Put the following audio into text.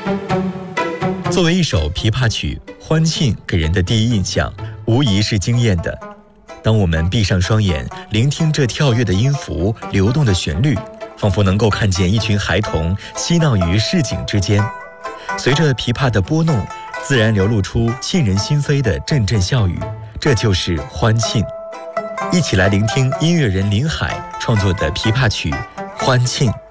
作为一首琵琶曲，欢庆给人的第一印象无疑是惊艳的。当我们闭上双眼，聆听这跳跃的音符、流动的旋律，仿佛能够看见一群孩童嬉闹于市井之间。随着琵琶的拨弄，自然流露出沁人心扉的阵阵笑语，这就是欢庆。一起来聆听音乐人林海创作的琵琶曲《欢庆》。